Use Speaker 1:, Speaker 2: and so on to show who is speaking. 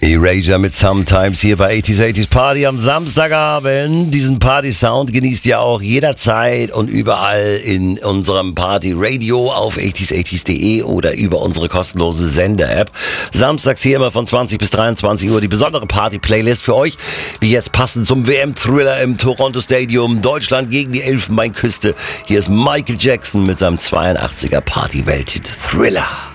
Speaker 1: Erasure mit Sometimes hier bei 80s Party am Samstagabend. Diesen Party-Sound genießt ihr auch jederzeit und überall in unserem Party-Radio auf 80s80s.de oder über unsere kostenlose Sender-App. Samstags hier immer von 20 bis 23 Uhr die besondere Party-Playlist für euch. Wie jetzt passend zum WM-Thriller im Toronto Stadium. Deutschland gegen die Elfenbeinküste. Hier ist Michael Jackson mit seinem 82er Party-Welt-Hit Thriller.